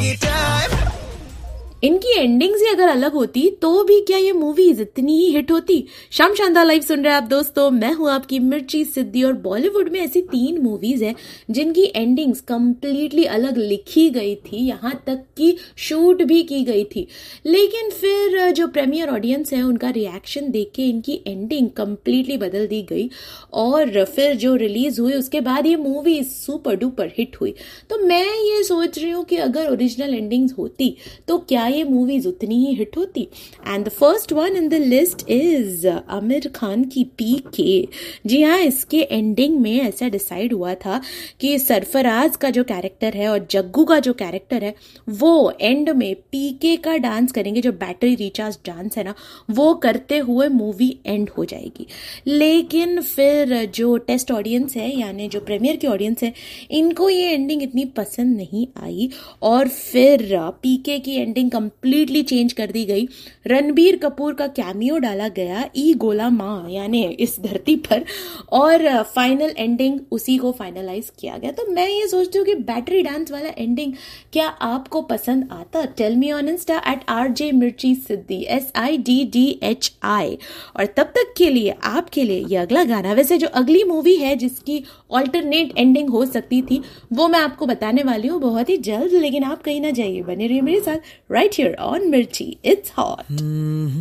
इनकी एंडिंग्स ही अगर अलग होती तो भी क्या ये मूवीज इतनी ही हिट होती। शाम शानदार लाइव सुन रहे हैं आप दोस्तों, मैं हूं आपकी मिर्ची सिद्धि। और बॉलीवुड में ऐसी 3 मूवीज हैं जिनकी एंडिंग्स कंप्लीटली अलग लिखी गई थी, यहां तक कि शूट भी की गई थी। लेकिन फिर जो प्रीमियर ऑडियंस है उनका रिएक्शन देख के इनकी एंडिंग कंप्लीटली बदल दी गई और फिर जो रिलीज हुई उसके बाद ये मूवी सुपर डुपर हिट हुई। तो मैं ये सोच रही हूँ कि अगर ओरिजिनल एंडिंग्स होती तो क्या ये मूवीज उतनी ही हिट होती। And the first one in the list is Aamir Khan की पीके। जी हाँ, इसके एंडिंग में ऐसा डिसाइड हुआ था कि सरफराज का जो कैरेक्टर है और जग्गू का जो कैरेक्टर है वो एंड में पीके का डांस करेंगे, जो बैटरी रिचार्ज डांस है ना, वो करते हुए मूवी एंड हो जाएगी। लेकिन फिर जो टेस्ट ऑडियंस है यानी जो प्रीमियर की ऑडियंस है, इनको ये एंडिंग इतनी पसंद नहीं आई और फिर पीके की एंडिंग कंप्लीटली चेंज कर दी गई। रणबीर कपूर का कैमियो डाला गया ई गोला माँ यानी इस धरती पर, और फाइनल एंडिंग उसी को फाइनलाइज किया गया। तो मैं ये सोचती हूँ कि बैटरी डांस वाला एंडिंग क्या आपको पसंद आता? Tell me on Insta @RJ मिर्ची सिद्धि SIDDHI। और तब तक के लिए आपके लिए ये अगला गाना, वैसे जो अगली मूवी है जिसकी ऑल्टरनेट एंडिंग हो सकती थी वो मैं आपको बताने वाली हूँ बहुत ही जल्द। लेकिन आप कहीं ना जाइए, बने रहिए मेरे साथ right here on Mirchi. It's hot.